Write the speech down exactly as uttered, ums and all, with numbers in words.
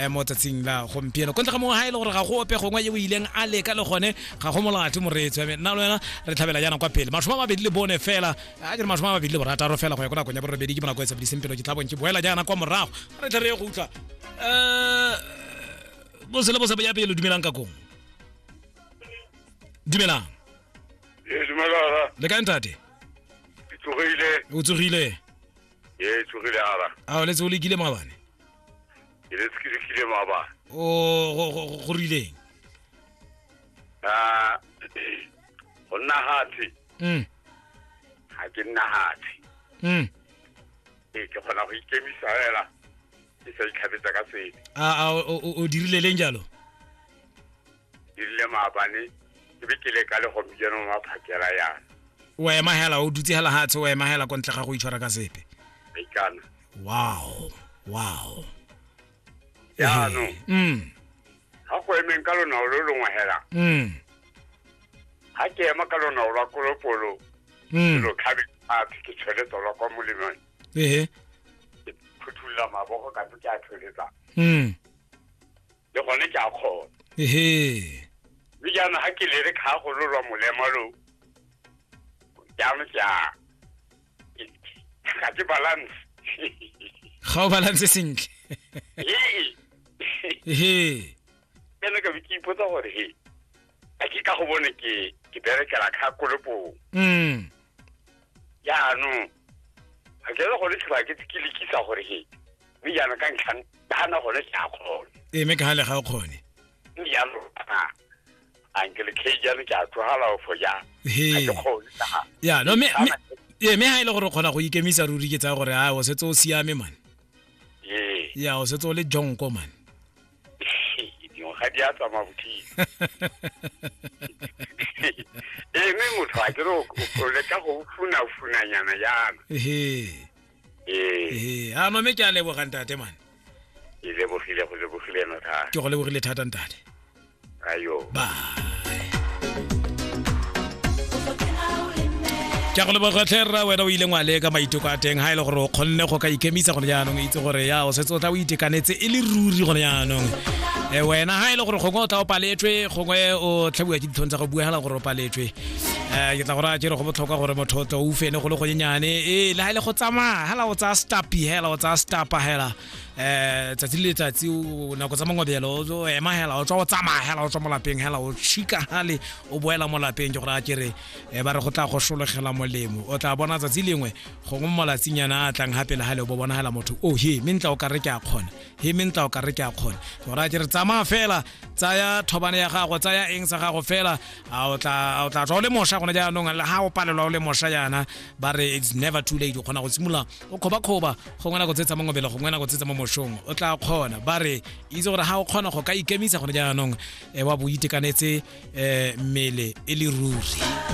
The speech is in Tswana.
mo tsatsing la gompieno kontle ga mo ha ile gore ga go ope gongwe ye o ileng a leka le gone ga go molate moretso nna le wena re tlhabela jana kwa pele mashoma mabedi le bone fela a dire mashoma mabedi le borataro fela go ya kona konya borobedi ke bona go etsa disempelo ke tlabong ke boela jana kwa morago re tle re go utla eh bo se le bo se ba ya pele dumelang ka kong dumelang yes malala le ka ntate tsogile o tsogile ye tsogile ala a le tsogile kile mabane ile tsikile kile maba o go rile ah onna hati mm ha ke nna hati mm e ke khona go ikemisa ela ke sa ikhabetsa ka sele a o dirile le njalo ile mabane ke be ke le ka le go mjeno ma phakela yana wa ema hela o dutse hela hatse wa ema hela kontle ga go itshwara ka sepe ikana wow wow ya no mm ha go emen ka lona o lo longwa hela mm ha ke ema ka lona o la kolopolo mm lo khabi a ke tshwele tolo kwa molemo ehe phuthulla maboko ka tsa tshweletsa mm le gone ke a kgona ehe bijana ha ke le re kha go lolwa molemo lo ya mo ja ka ke balance ga o balance sentle eh ehe ene ka biki ipotsa gore he a ke ka go bone ke ke berekela kha kolopo mm ya no ha ke go le tshwa ke tsikilekisa gore he bijana ka ntlhan bana go le tsa kgona e me ka hale ga o kgone ya no ankele ke jana ke a tlohala o fo ja he ya no me ye me ha ile gore khona go ikemisa ruri ke tsa gore ha o setse o siame man ye ya o setse o le jonko man di ga dia tsa mabuti e me motho a ke ro o le ka go funa funa nyana yana ehe eh ha no me ke a leboga ntate man e lebogile go lebogile no tha ke go lebogile thata ntate ayo bye ke go leboga tlhera wena o ile ngwale ka maiteko a teng ha ile gore o khonne go ka ikemisa gone jaanong itse gore ya o setse o tla o itekanetse e le ruri gone jaanong e wena ha ile gore go go tla o paletwe gongwe o tlhabua ke dithontsa go bua hala gore o paletwe eh ke tla gore a jere go botlhoka gore mothoto o fene go le go nyenyane e le ha ile go tsama hala o tsa stapi hela o tsa stapa hela eh tsa tsile tatsi o nako tsa mangobelo o ema hela o tswa o tsama hela o tswa molapeng hela o chika hale o boela molapeng ke gore a kere e ba re go tla go sholegela molemo o tla bona tsatsi lengwe go go molatsinyana a tlang hape le hale o bona hala motho o he mentla o ka re ke a khona he mentla o ka re ke a khona gore a kere tsama fela tsaya thobane ya gago tsaya eng sa gago fela a o tla o tla tswa le mosha gona ja nong le ha o palelwa o le mosha yana ba re it's never too late o khona go simula o khoba khoba go ngwana go tsetsa mangobelo go ngwana go tsetsa mo moshong o tla khona ba re itse gore ha o khona go ka ikemisa gona ja nong e wa bo itekanetse eh mmele e le ruri